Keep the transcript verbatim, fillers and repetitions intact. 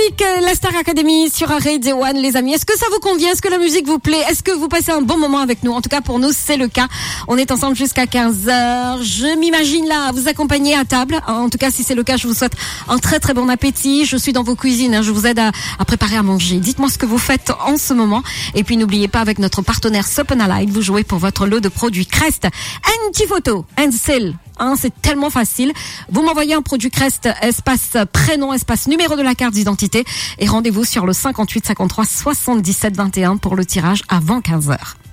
musique, la Star Academy sur Radio One, les amis. Est-ce que ça vous convient? Est-ce que la musique vous plaît? Est-ce que vous passez un bon moment avec nous? En tout cas, pour nous, c'est le cas. On est ensemble jusqu'à quinze heures. Je m'imagine là, vous accompagner à table. En tout cas, si c'est le cas, je vous souhaite un très très bon appétit. Je suis dans vos cuisines, hein. Je vous aide à, à préparer à manger. Dites-moi ce que vous faites en ce moment. Et puis, n'oubliez pas, avec notre partenaire Sopenalight, vous jouez pour votre lot de produits Crest. Un petit photo, un sel. Hein, c'est tellement facile. Vous m'envoyez un produit Crest, espace prénom, espace numéro de la carte d'identité et rendez-vous sur le cinquante-huit cinquante-trois soixante-dix-sept vingt et un pour le tirage avant quinze heures.